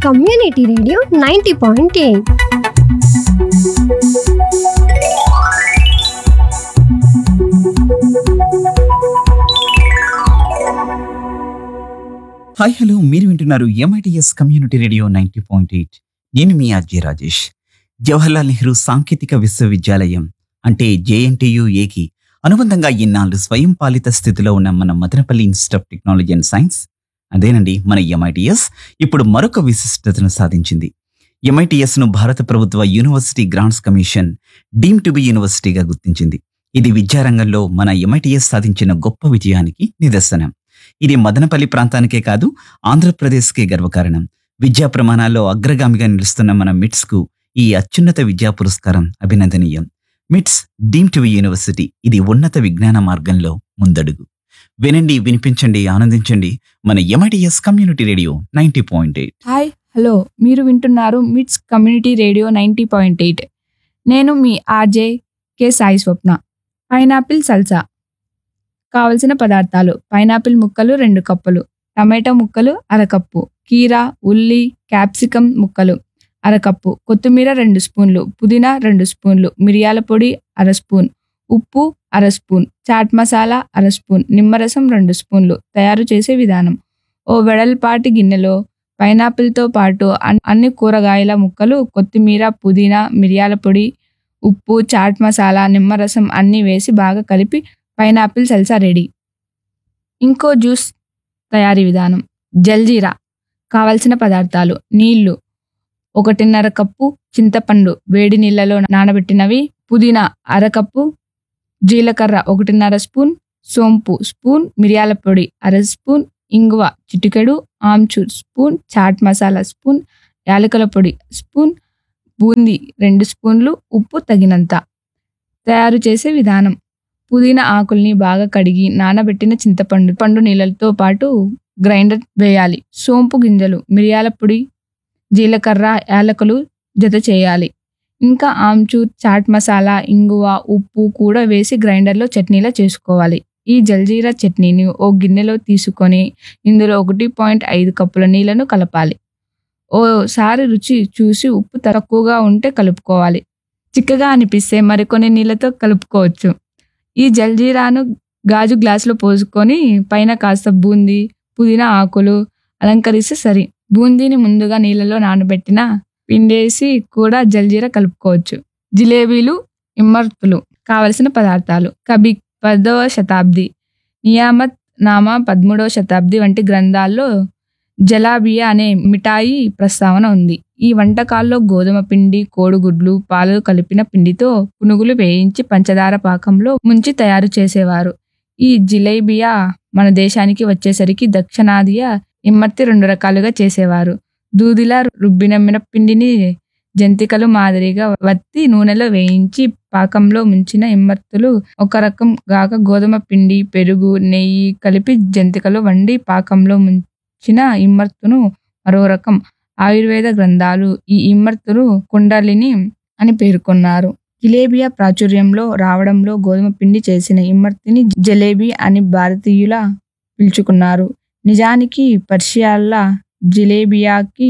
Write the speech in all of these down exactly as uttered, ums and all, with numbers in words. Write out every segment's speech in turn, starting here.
Community radio ninety point eight. Hi hello మీరు వింటున్నారు MITS community radio ninety point eight. నేను మీ RJ Rajesh. Jawaharlal Nehru సాంకేతిక విశ్వవిద్యాలయం అంటే జేఎన్టీయుఏకి అనుబంధంగా ఇన్నాళ్ళు స్వయం పాలిత స్థితిలో ఉన్న మన Madanapalle institute of technology and science, అదేనండి మన ఎంఐటిఎస్, ఇప్పుడు మరొక విశిష్టతను సాధించింది. ఎంఐటిఎస్ ను భారత ప్రభుత్వ university grants commission deem to be యూనివర్సిటీగా గుర్తించింది. ఇది విద్యారంగంలో మన ఎంఐటిఎస్ సాధించిన గొప్ప విజయానికి నిదర్శనం. ఇది మదనపల్లి ప్రాంతానికే కాదు, ఆంధ్రప్రదేశ్కే గర్వకారణం. విద్యా ప్రమాణాల్లో అగ్రగామిగా నిలుస్తున్న మన మిట్స్ కు ఈ అత్యున్నత విద్యా పురస్కారం అభినందనీయం. మిట్స్ డీమ్ టు బి యూనివర్సిటీ, ఇది ఉన్నత విజ్ఞాన మార్గంలో ముందడుగు. వినండి, వినిపించండి, ఆనందించండి మన MITS community radio ninety point eight. Hi hello మీరు వింటున్నారు మిట్స్ community radio ninety point eight. నేను మీ ఆర్జే కే సాయి స్వప్న. Pineapple salsa. కావలసిన పదార్థాలు: పైనాపిల్ ముక్కలు రెండు కప్పులు, టమాటా ముక్కలు అరకప్పు, కీరా, ఉల్లి, క్యాప్సికమ్ ముక్కలు అరకప్పు, కొత్తిమీర రెండు స్పూన్లు, పుదీనా రెండు స్పూన్లు, మిరియాల పొడి అర స్పూన్, ఉప్పు అర స్పూన్, చాట్ మసాలా అర స్పూన్, నిమ్మరసం రెండు స్పూన్లు. తయారు చేసే విధానం: ఓ వెడల్పాటి గిన్నెలో పైనాపిల్తో పాటు అన్- అన్ని కూరగాయల ముక్కలు, కొత్తిమీర, పుదీనా, మిరియాల పొడి, ఉప్పు, చాట్ మసాలా, నిమ్మరసం అన్నీ వేసి బాగా కలిపి పైనాపిల్ సల్సా రెడీ. ఇంకో జ్యూస్ తయారీ విధానం: జల్జీరా. కావలసిన పదార్థాలు: నీళ్లు ఒకటిన్నర కప్పు, చింతపండు వేడి నీళ్ళలో నానబెట్టినవి, పుదీనా అరకప్పు, జీలకర్ర ఒకటిన్నర స్పూన్, సోంపు స్పూన్, మిరియాల పొడి అర స్పూన్, ఇంగువ చిటికెడు, ఆమ్చూర్ స్పూన్, చాట్ మసాలా స్పూన్, యాలకుల పొడి స్పూన్, బూందీ రెండు స్పూన్లు, ఉప్పు తగినంత. తయారు చేసే విధానం: పుదీనా ఆకుల్ని బాగా కడిగి నానబెట్టిన చింతపండు పండు నీళ్ళతో పాటు గ్రైండర్ వేయాలి. సోంపు గింజలు, మిరియాల పొడి, జీలకర్ర, యాలకులు జత చేయాలి. ఇంకా ఆమ్చూర్, చాట్ మసాలా, ఇంగువ, ఉప్పు కూడా వేసి గ్రైండర్లో చట్నీలా చేసుకోవాలి. ఈ జల్జీరా చట్నీని ఓ గిన్నెలో తీసుకొని ఇందులో ఒకటి పాయింట్ ఐదు కప్పుల నీళ్లను కలపాలి. ఓసారి రుచి చూసి ఉప్పు తక్కువగా ఉంటే కలుపుకోవాలి. చిక్కగా అనిపిస్తే మరికొన్ని నీళ్ళతో కలుపుకోవచ్చు. ఈ జల్జీరాను గాజు గ్లాసులో పోసుకొని పైన కాస్త బూందీ, పుదీనా ఆకులు అలంకరిస్తే సరి. బూందీని ముందుగా నీళ్ళలో నానబెట్టిన పిండేసి కూడా జల్జీరా కలుపుకోవచ్చు. జిలేబీలు, ఇమ్మర్తులు. కావలసిన పదార్థాలు: కబి పదవ శతాబ్ది, నియామత్ నామా పదమూడవ శతాబ్ది వంటి గ్రంథాల్లో జలాబియా అనే మిఠాయి ప్రస్తావన ఉంది. ఈ వంటకాల్లో గోధుమ పిండి, కోడిగుడ్లు, పాలు కలిపిన పిండితో పునుగులు వేయించి పంచదార పాకంలో ముంచి తయారు చేసేవారు. ఈ జిలేబియా మన దేశానికి వచ్చేసరికి దక్షిణాదియా ఇమ్మర్తి రెండు రకాలుగా చేసేవారు. దూదిలా రుబ్బిన మినప్పిండిని జంతికలు మాదిరిగా వత్తి నూనెలో వేయించి పాకంలో ముంచిన ఇమ్మర్తులు ఒక రకం గాక, గోధుమ పిండి, పెరుగు, నెయ్యి కలిపి జంతికలు వండి పాకంలో ముంచిన ఇమ్మర్తును మరో రకం. ఆయుర్వేద గ్రంథాలు ఈ ఇమ్మర్తులు కుండలిని అని పేర్కొన్నారు. జిలేబియా ప్రాచుర్యంలో రావడంలో గోధుమ పిండి చేసిన ఇమ్మర్తిని జలేబీ అని భారతీయుల పిలుచుకున్నారు. నిజానికి పర్షియాల జిలేబియాకి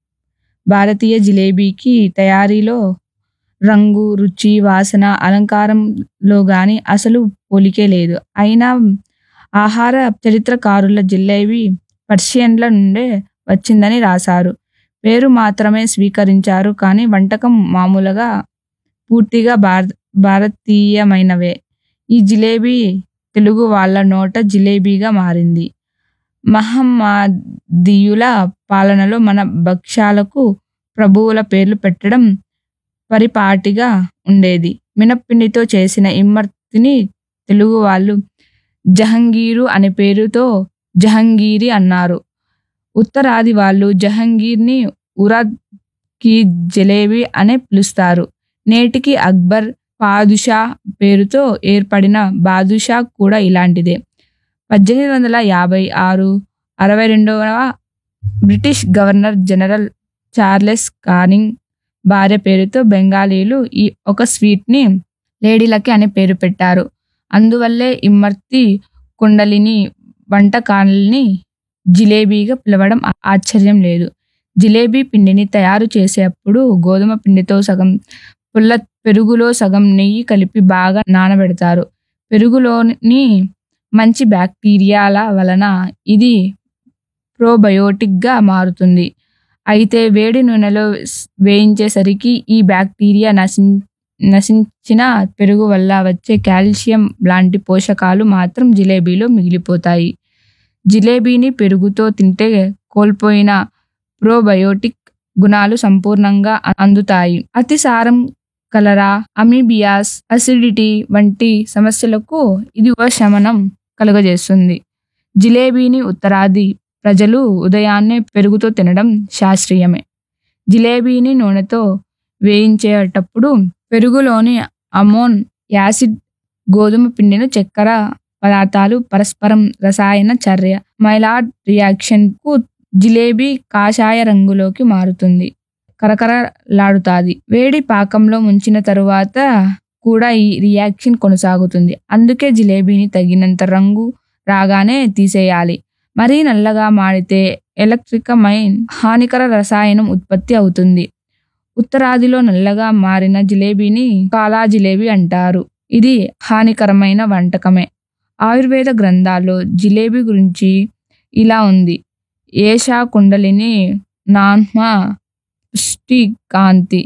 భారతీయ జిలేబీకి తయారీలో, రంగు, రుచి, వాసన, అలంకారంలో గాని అసలు పోలికే లేదు. అయినా ఆహార చరిత్రకారుల జిలేబీ పర్షియన్ల నుండే వచ్చిందని రాశారు. పేరు మాత్రమే స్వీకరించారు కానీ వంటకం మామూలుగా పూర్తిగా భారత భారతీయమైనవే. ఈ జిలేబీ తెలుగు వాళ్ళ నోట జిలేబీగా మారింది. మహమ్మదీయుల పాలనలో మన భక్ష్యాలకు ప్రభువుల పేర్లు పెట్టడం పరిపాటిగా ఉండేది. మినప్పిండితో చేసిన ఇమ్మర్తిని తెలుగు వాళ్ళు జహంగీరు అనే పేరుతో జహంగీరి అన్నారు. ఉత్తరాది వాళ్ళు జహంగీర్ని ఉరాద్ కి జలేబీ అనే పిలుస్తారు. నేటికి అక్బర్, పాదుషా పేరుతో ఏర్పడిన బాదుషా కూడా ఇలాంటిదే. పద్దెనిమిది వందల యాభై ఆరు అరవై రెండవ British governor general Charles Canning భార్య పేరుతో బెంగాలీలు ఈ ఒక స్వీట్ని లేడీలకి అనే పేరు పెట్టారు. అందువల్లే ఇమ్మర్తి కుండలిని వంటకాల్ని జిలేబీగా పిలవడం ఆశ్చర్యం లేదు. జిలేబీ పిండిని తయారు చేసేటప్పుడు గోధుమ పిండితో సగం పుల్ల పెరుగులో సగం నెయ్యి కలిపి బాగా నానబెడతారు. పెరుగులోని మంచి బ్యాక్టీరియాల వలన ఇది ప్రోబయోటిక్గా మారుతుంది. అయితే వేడి నూనెలో వేయించేసరికి ఈ బ్యాక్టీరియా నశి నశించిన పెరుగు వల్ల వచ్చే కాల్షియం లాంటి పోషకాలు మాత్రం జిలేబీలో మిగిలిపోతాయి. జిలేబీని పెరుగుతో తింటే కోల్పోయిన ప్రోబయోటిక్ గుణాలు సంపూర్ణంగా అందుతాయి. అతిసారం, కలరా, అమీబియాస్, అసిడిటీ వంటి సమస్యలకు ఇది ఉపశమనం కలుగజేస్తుంది. జిలేబీని ఉత్తరాది ప్రజలు ఉదయాన్నే పెరుగుతో తినడం శాస్త్రీయమే. జిలేబీని నూనెతో వేయించేటప్పుడు పెరుగులోని అమోన్ యాసిడ్, గోధుమ పిండిన చక్కెర పదార్థాలు పరస్పరం రసాయన చర్య మైలాడ్ రియాక్షన్ కు జిలేబీ కాషాయ రంగులోకి మారుతుంది, కరకరలాడుతాది. వేడి పాకంలో ముంచిన తరువాత కూడా ఈ రియాక్షన్ కొనసాగుతుంది. అందుకే జిలేబీని తగినంత రంగు రాగానే తీసేయాలి. మరీ నల్లగా మాడితే ఎలక్ట్రికమైన హానికర రసాయనం ఉత్పత్తి అవుతుంది. ఉత్తరాదిలో నల్లగా మారిన జిలేబీని కాలా జిలేబీ అంటారు. ఇది హానికరమైన వంటకమే. ఆయుర్వేద గ్రంథాల్లో జిలేబీ గురించి ఇలా ఉంది: ఏషా కుండలిని నాన్మ పుష్టి కాంతి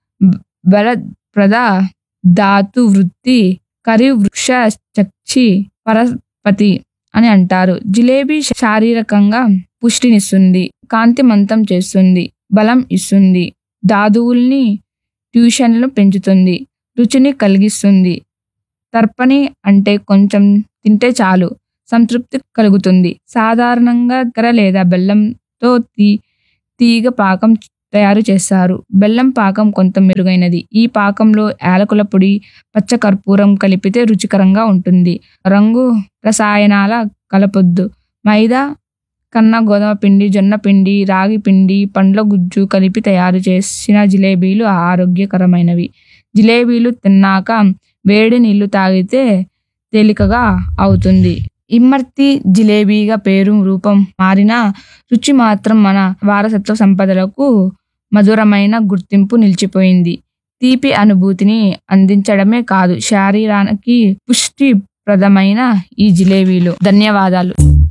బలప్రద ధాతు వృత్తి కరి వృక్ష చక్షి పరపతి అని అంటారు. జిలేబీ శారీరకంగా పుష్టినిస్తుంది, కాంతిమంతం చేస్తుంది, బలం ఇస్తుంది, ధాతువుల్ని ట్యూషన్లు పెంచుతుంది, రుచిని కలిగిస్తుంది. తర్పణి అంటే కొంచెం తింటే చాలు సంతృప్తి కలుగుతుంది. సాధారణంగా చక్కెర లేదా బెల్లంతో తీ తీగ పాకం తయారు చేస్తారు. బెల్లం పాకం కొంత మెరుగైనది. ఈ పాకంలో యాలకుల పొడి, పచ్చకర్పూరం కలిపితే రుచికరంగా ఉంటుంది. రంగు రసాయనాల కలపొద్దు. మైదా కన్నా గోధుమ పిండి, జొన్న పిండి, రాగి పిండి, పండ్ల గుజ్జు కలిపి తయారు చేసిన జిలేబీలు ఆరోగ్యకరమైనవి. జిలేబీలు తిన్నాక వేడి నీళ్లు తాగితే తేలికగా అవుతుంది. ఇమ్మర్తి జిలేబీగా పేరు రూపం మారిన రుచి మాత్రం మన వారసత్వ సంపదలకు మధురమైన గుర్తింపు నిలిచిపోయింది. తీపి అనుభూతిని అందించడమే కాదు, శరీరానికి పుష్టిప్రదమైన ఈ జిలేబీలు. ధన్యవాదాలు.